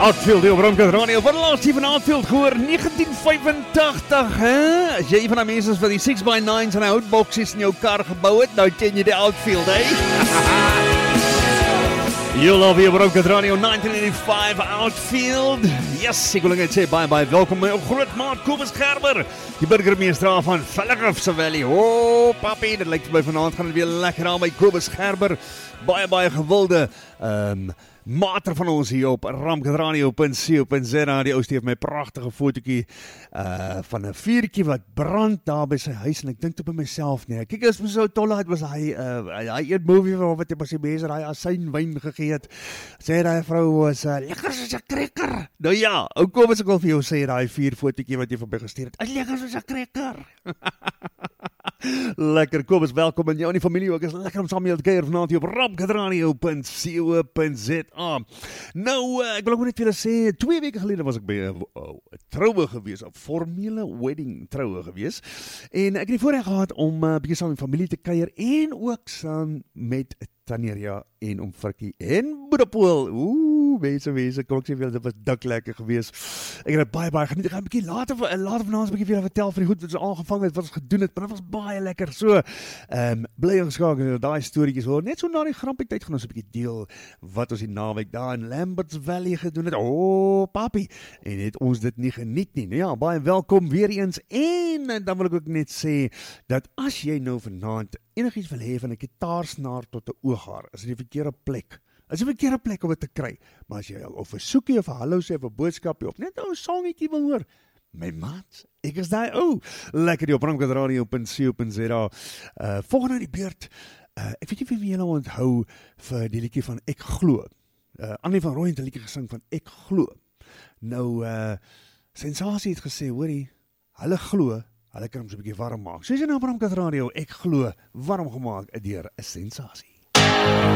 Outfield op Ramkat Radio. Wat laatst hier van Outfield gehoor? 1985, hè? As jy van die mense is wat die 6x9's en houtboksies in jou kar gebouw het, nou ken jy die Outfield, hè? You love hier op Ramkat Radio 1985 Outfield. Yes, ek wil net sê bye. Welkom my groot maat Kobus Gerber, die burgemeester van Vellerhof se Valley. Oh, papi, dit lyk vir my vanaand gaan dit weer lekker aan by Kobus Gerber. Baie gewilde mater van ons hier op ramkadradio.co.za. Die ou steef my pragtige fotootjie van 'n vuurtjie wat brand daar by sy huis en ek dink toe by myself, nee, kyk as so tolle was hy eet movie wat hy by sy mense daai asynwyn gegee het. Sê daai vrou was lekker soos 'n krekker. Nou ja, ou kom as ek wil vir jou sê daai vuurfotootjie wat jy vir my gestuur het. Lekker soos 'n krekker. Lekker, kom eens welkom in jou en die familie ook. Is lekker om saam met jou te kuier vanaand hier op ramkadradio.co.za. Nou, ek wil ook net vir julle sê, 2 weke gelede was ek by 'n troue gewees, 'n formele wedding troue gewees. En ek het die voorreg gehad om bietjie saam met familie te kuier en ook saam met Taneria en oom Frikkie en Boedepoel. Mense, kom ek sê vir julle, dit was dik lekker gewees. Ek het baie geniet. Ek gaan 'n bietjie later vanaand 'n bietjie vir julle vertel van die goed wat ons aangevang het, wat ons gedoen het, maar dit was baie lekker. So, bly ingeskakel, daai storieetjies hoor. Net so na die grampie tyd gaan ons 'n bietjie deel wat ons die naweek daar in Lamberts Valley gedoen het. Oh, papi, en het ons dit nie geniet nie. Nou ja, baie welkom weer eens. En dan wil ek ook net sê dat as jy nou vanaand enigiets wil hê van 'n gitaarsnaar tot 'n ooghaar, is dit die verkeerde plek. Is die verkeerde plek om dit te kry. Maar as jy of 'n soekie of 'n hallo sê of 'n boodskapie of net 'n songetjie wil hoor, my maat, ek is daai ou. Lekker die op ramkadradio.co.za. Volgende die beurt. Ek weet nie wie julle onthou vir die liedjie van Ek Glo. Annie van Rooyen het 'n liedjie gesing van Ek Glo. Nou, Sensasie het gesê, hoorie, hulle glo, hulle kan hom so 'n bietjie warm maak. Soos jy nou op Ramkat Radio, Ek Glo, warm gemaak deur 'n Sensasie.